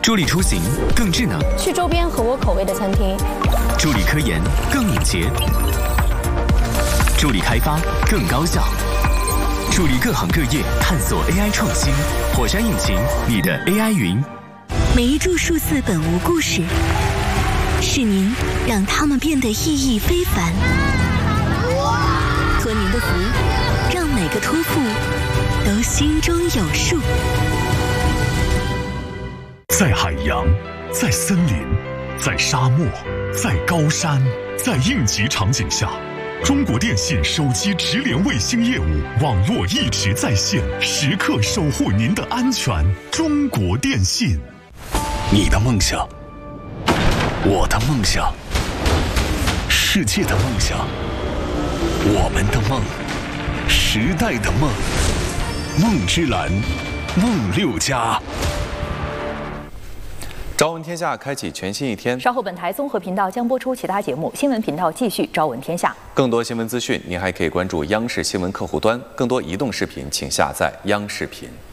助力出行更智能， 去周边合我口味的餐厅； 助力科研更敏捷，助力开发更高效，助力各行各业探索 AI 创新。火山引擎，你的 AI 云。 每一注数字本无故事，是您让它们变得意义非凡。托您的福，让每个托付都心中有数。 在海洋，在森林，在沙漠，在高山，在应急场景下，中国电信手机直连卫星业务网络一直在线，时刻守护您的安全。中国电信，你的梦想，我的梦想，世界的梦想，我们的梦，时代的梦，梦之蓝，梦6+。 朝闻天下开启全新一天。 稍后本台综合频道将播出其他节目，新闻频道继续朝闻天下。 更多新闻资讯，您还可以关注央视新闻客户端。更多移动视频，请下载央视频。